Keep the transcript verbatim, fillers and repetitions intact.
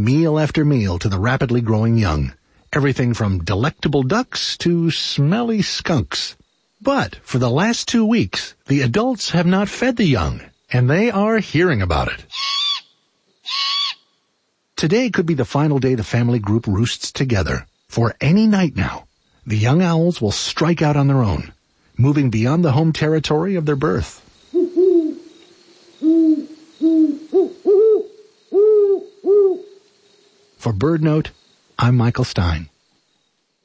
feeding meal after meal to the rapidly growing young. Everything from delectable ducks to smelly skunks. But for the last two weeks, the adults have not fed the young, and they are hearing about it. Today could be the final day the family group roosts together. For any night now, the young owls will strike out on their own, moving beyond the home territory of their birth. For BirdNote, I'm Michael Stein.